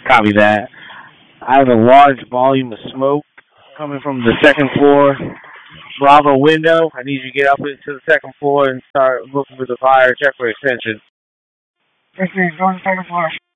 Copy that. I have a large volume of smoke coming from the second floor Bravo window. I need you to get up into the second floor and start looking for the fire. Check for extension. Proceed, go to the second floor.